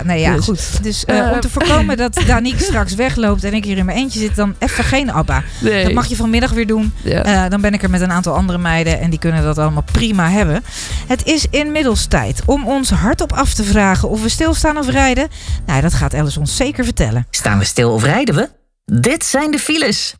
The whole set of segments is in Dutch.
Dus. Goed. Dus om te voorkomen dat Danique straks wegloopt en ik hier in mijn eentje zit, dan even geen ABBA. Nee. Dat mag je vanmiddag weer doen. Ja. Dan ben ik er met een aantal andere meiden en die kunnen dat allemaal prima hebben. Het is inmiddels tijd om ons hardop af te vragen of we stilstaan of rijden. Nou, dat gaat Alice ons zeker vertellen. Staan we stil of rijden we? Dit zijn de files.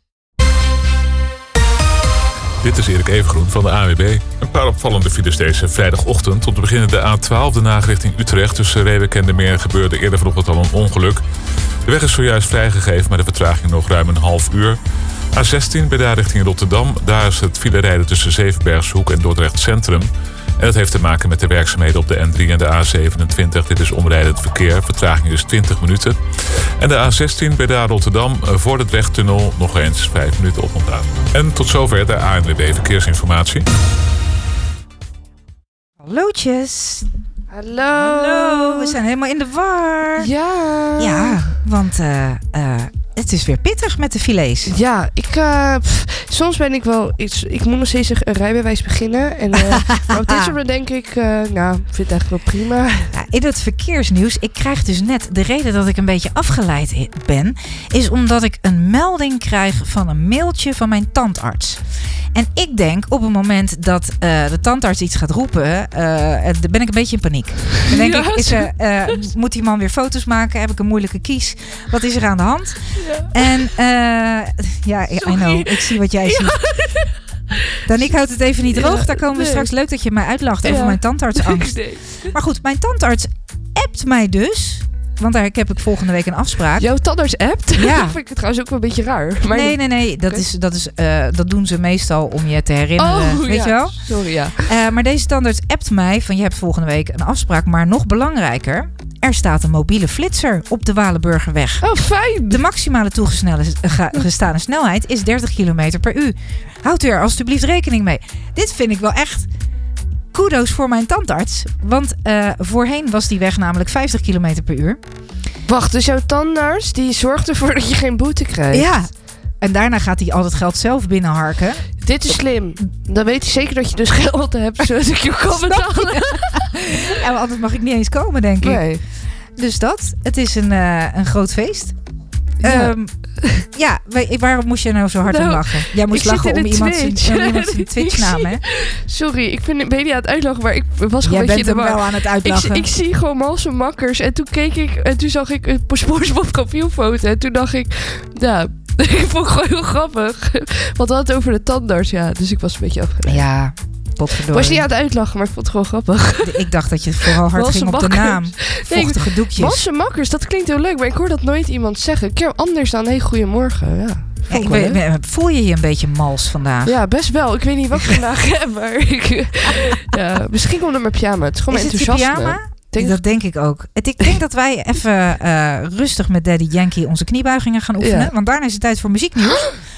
Dit is Erik Evengroen van de ANWB. Een paar opvallende files deze vrijdagochtend. Om te beginnen de A12, de Haag richting Utrecht. Tussen Reewijk en de Meer gebeurde eerder vanochtend al een ongeluk. De weg is zojuist vrijgegeven, maar de vertraging nog ruim een half uur. A16 bij daar richting Rotterdam. Daar is het file rijden tussen Zevenbergshoek en Dordrecht Centrum. En dat heeft te maken met de werkzaamheden op de N3 en de A27. Dit is omrijdend verkeer. Vertraging is 20 minuten. En de A16 bij daar Rotterdam voor de Drechttunnel nog eens 5 minuten oponthoud. En tot zover de ANWB Verkeersinformatie. Hallootjes. Hallo. We zijn helemaal in de war. Ja. Ja, want het is weer pittig met de filets. Ja, soms ben ik wel iets. Ik moet nog steeds een rijbewijs beginnen. En maar op dit moment denk ik, vind het eigenlijk wel prima. Ja, in het verkeersnieuws, ik krijg dus net de reden dat ik een beetje afgeleid ben, is omdat ik een melding krijg van een mailtje van mijn tandarts. En ik denk op het moment dat de tandarts iets gaat roepen, dan ben ik een beetje in paniek. Dan denk ik, moet die man weer foto's maken? Heb ik een moeilijke kies? Wat is er aan de hand? Ja. En I know, ik zie wat jij ziet. Danique houdt het even niet droog. Daar komen we straks. Leuk dat je mij uitlacht over mijn tandartsangst. Nee. Maar goed, mijn tandarts appt mij dus. Want daar heb ik volgende week een afspraak. Jouw tandarts appt? Ja. Dat vind ik trouwens ook wel een beetje raar. Maar nee. Dat doen ze meestal om je te herinneren. Weet je wel? Sorry, ja. Maar deze tandarts appt mij van je hebt volgende week een afspraak. Maar nog belangrijker, er staat een mobiele flitser op de Walenburgerweg. Oh, fijn. De maximale toegestane snelheid is 30 km per uur. Houd u er alstublieft rekening mee. Dit vind ik wel echt kudo's voor mijn tandarts. Want voorheen was die weg namelijk 50 km per uur. Wacht, dus jouw tandarts die zorgt ervoor dat je geen boete krijgt? Ja. En daarna gaat hij al het geld zelf binnenharken. Dit is slim. Dan weet hij zeker dat je dus geld hebt, zodat ik je kan betalen. Ja, maar anders mag ik niet eens komen, denk ik. Nee. Dus dat. Het is een groot feest. Ja. Waarom moest je nou zo hard om lachen? Jij moest lachen om iemand zijn Twitch-naam, hè? Sorry, ik ben niet aan het uitlachen, maar ik was gewoon een beetje... Jij bent hem wel aan het uitlachen. Ik zie gewoon malse makkers en toen keek ik en toen zag ik een SpongeBob profielfoto en toen dacht ik, ik vond het gewoon heel grappig. Want we hadden het over de tandarts, dus ik was een beetje afgeleid. Ja, potverdorie. Ik was niet aan het uitlachen, maar ik vond het gewoon grappig. Ik dacht dat je vooral hard ging op de naam. Vochtige doekjes. Malse makkers, dat klinkt heel leuk, maar ik hoor dat nooit iemand zeggen. Een keer anders dan, hey, goedemorgen. Ja. Voel je je een beetje mals vandaag? Ja, best wel. Ik weet niet wat ik vandaag heb, maar misschien komt het mijn pyjama. Het is gewoon enthousiasme. Het pyjama? Dat denk ik ook. Ik denk dat wij even rustig met Daddy Yankee onze kniebuigingen gaan oefenen. Ja. Want daarna is het tijd voor muzieknieuws.